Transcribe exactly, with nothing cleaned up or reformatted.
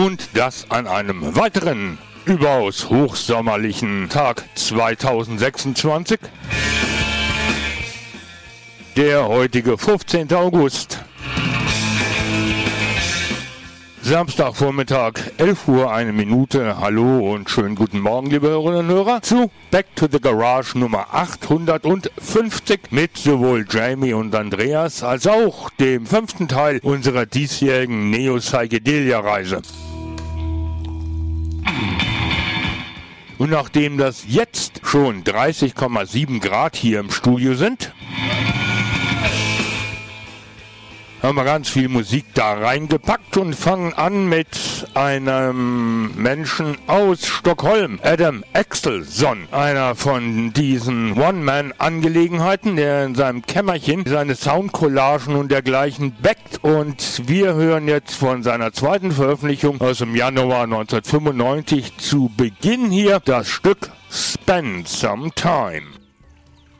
Und das an einem weiteren, überaus hochsommerlichen Tag zweitausendsechsundzwanzig. Der heutige fünfzehnten August. Samstagvormittag, elf Uhr, eine Minute. Hallo und schönen guten Morgen, liebe Hörerinnen und Hörer, zu Back to the Garage Nummer achthundertfünfzig mit sowohl Jamie und Andreas als auch dem fünften Teil unserer diesjährigen Neo-Psychedelia-Reise. Und nachdem das jetzt schon dreißig Komma sieben Grad hier im Studio sind, haben wir ganz viel Musik da reingepackt und fangen an mit einem Menschen aus Stockholm, Adam Axelsson, einer von diesen One-Man-Angelegenheiten, der in seinem Kämmerchen seine Soundcollagen und dergleichen backt, und wir hören jetzt von seiner zweiten Veröffentlichung aus dem Januar neunzehnhundertfünfundneunzig zu Beginn hier das Stück Spend Some Time.